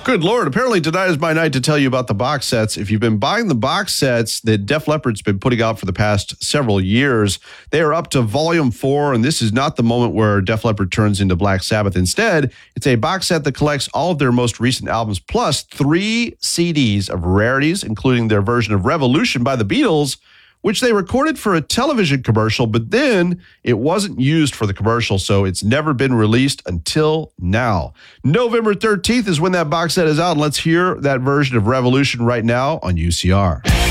Good Lord. Apparently tonight is my night to tell you about the box sets. If you've been buying the box sets that Def Leppard's been putting out for the past several years, they are up to Volume 4, and this is not the moment where Def Leppard turns into Black Sabbath. Instead, it's a box set that collects all of their most recent albums, plus 3 CDs of rarities, including their version of Revolution by the Beatles, which they recorded for a television commercial, but then it wasn't used for the commercial, so it's never been released until now. November 13th is when that box set is out, and let's hear that version of Revolution right now on UCR.